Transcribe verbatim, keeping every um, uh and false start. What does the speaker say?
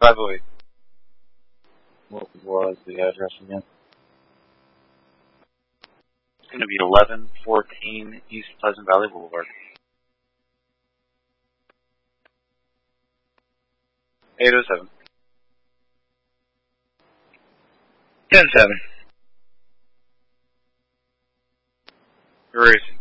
five oh eight. What was the address again? It's going to be eleven fourteen East Pleasant Valley Boulevard. eight oh seven. ten seven. Erase.